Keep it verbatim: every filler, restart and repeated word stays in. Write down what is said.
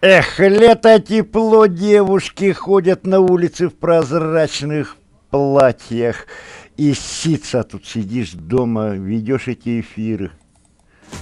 Эх, лето тепло, девушки ходят на улице в прозрачных платьях. И сица тут сидишь дома, ведешь эти эфиры.